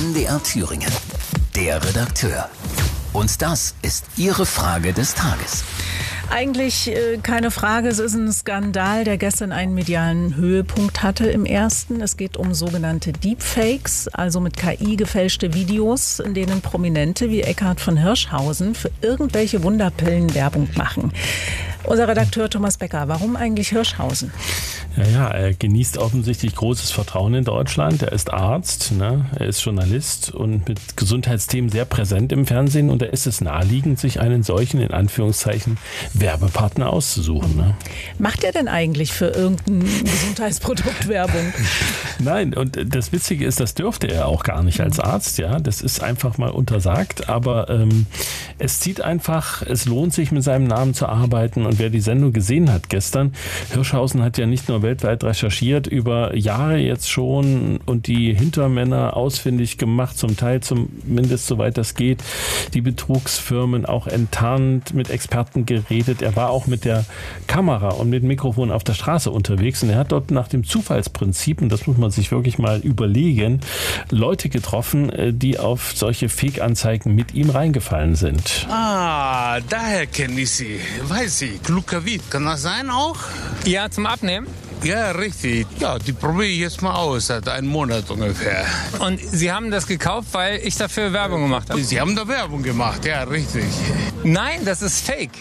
MDR Thüringen. Der Redakteur. Und das ist Ihre Frage des Tages. Eigentlich keine Frage, es ist ein Skandal, der gestern einen medialen Höhepunkt hatte im ersten. Es geht um sogenannte Deepfakes, also mit KI gefälschte Videos, in denen Prominente wie Eckhard von Hirschhausen für irgendwelche Wunderpillen Werbung machen. Unser Redakteur Thomas Becker, warum eigentlich Hirschhausen? Ja, er genießt offensichtlich großes Vertrauen in Deutschland. Er ist Arzt, er ist Journalist und mit Gesundheitsthemen sehr präsent im Fernsehen. Und da ist es naheliegend, sich einen solchen, in Anführungszeichen, Werbepartner auszusuchen. Macht er denn eigentlich für irgendein Gesundheitsprodukt Werbung? Nein, und das Witzige ist, das dürfte er auch gar nicht als Arzt. Ja, das ist einfach mal untersagt. Aber es zieht einfach, es lohnt sich, mit seinem Namen zu arbeiten. Und wer die Sendung gesehen hat gestern, Hirschhausen hat ja nicht nur weltweit recherchiert, über Jahre jetzt schon und die Hintermänner ausfindig gemacht, zum Teil zumindest soweit das geht, die Betrugsfirmen auch enttarnt, mit Experten geredet. Er war auch mit der Kamera und mit dem Mikrofon auf der Straße unterwegs und er hat dort nach dem Zufallsprinzip, und das muss man sich wirklich mal überlegen, Leute getroffen, die auf solche Fake-Anzeigen mit ihm reingefallen sind. Ah, daher kenne ich Sie. Weiß ich, Glucavit, kann das sein auch? Ja, zum Abnehmen? Ja, richtig. Ja, die probiere ich jetzt mal aus, seit einem Monat ungefähr. Und Sie haben das gekauft, weil ich dafür Werbung gemacht habe? Sie haben da Werbung gemacht, ja, richtig. Nein, das ist Fake.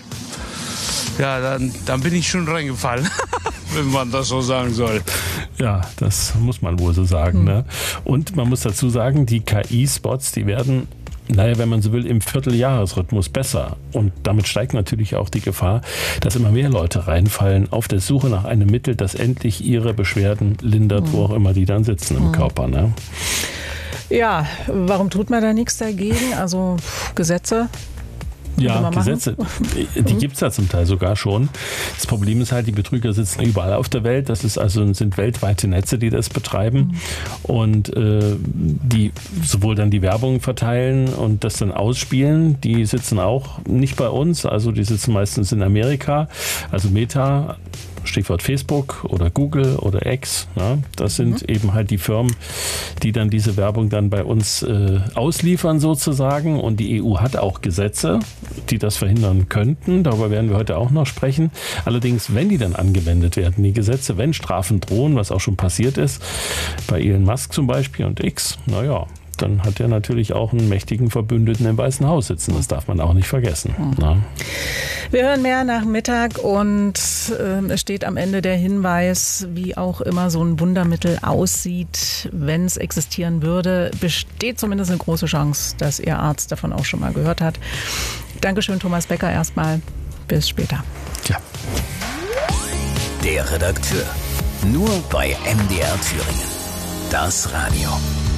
Ja, dann bin ich schon reingefallen, wenn man das so sagen soll. Ja, das muss man wohl so sagen. Ne? Und man muss dazu sagen, die KI-Spots, die werden, wenn man so will, im Vierteljahresrhythmus besser. Und damit steigt natürlich auch die Gefahr, dass immer mehr Leute reinfallen auf der Suche nach einem Mittel, das endlich ihre Beschwerden lindert, wo auch immer die dann sitzen im Körper. Ne? Ja, warum tut man da nichts dagegen? Also Gesetze? Ja, Gesetze, die gibt es ja zum Teil sogar schon. Das Problem ist halt, die Betrüger sitzen überall auf der Welt. Das ist sind weltweite Netze, die das betreiben und die sowohl dann die Werbung verteilen und das dann ausspielen. Die sitzen auch nicht bei uns, also die sitzen meistens in Amerika, also Meta, Stichwort Facebook oder Google oder X. Ja, das sind eben halt die Firmen, die dann diese Werbung dann bei uns ausliefern sozusagen. Und die EU hat auch Gesetze, die das verhindern könnten. Darüber werden wir heute auch noch sprechen. Allerdings, wenn die dann angewendet werden, die Gesetze, wenn Strafen drohen, was auch schon passiert ist, bei Elon Musk zum Beispiel und X, dann hat er natürlich auch einen mächtigen Verbündeten im Weißen Haus sitzen. Das darf man auch nicht vergessen. Wir hören mehr nach Mittag und es steht am Ende der Hinweis, wie auch immer so ein Wundermittel aussieht. Wenn es existieren würde, besteht zumindest eine große Chance, dass Ihr Arzt davon auch schon mal gehört hat. Dankeschön, Thomas Becker, erstmal. Bis später. Ja. Der Redakteur. Nur bei MDR Thüringen. Das Radio.